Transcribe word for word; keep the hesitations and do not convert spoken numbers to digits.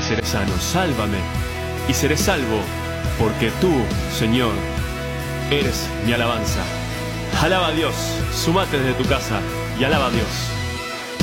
seré sano. Sálvame y seré salvo, porque tú, Señor, eres mi alabanza. Alaba a Dios, sumate desde tu casa y alaba a Dios.